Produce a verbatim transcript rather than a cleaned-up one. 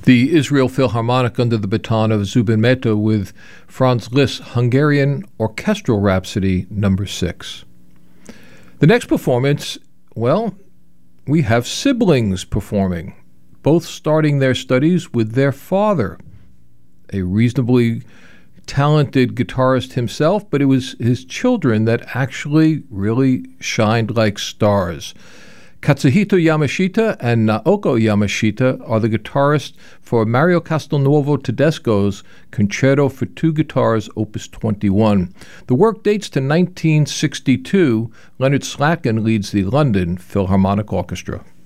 The Israel Philharmonic under the baton of Zubin Mehta with Franz Liszt's Hungarian Orchestral Rhapsody number six. The next performance, well, we have siblings performing, both starting their studies with their father, a reasonably talented guitarist himself, but it was his children that actually really shined like stars. Katsuhito Yamashita and Naoko Yamashita are the guitarists for Mario Castelnuovo Tedesco's Concerto for Two Guitars, Opus twenty-one. The work dates to nineteen sixty-two. Leonard Slatkin leads the London Philharmonic Orchestra.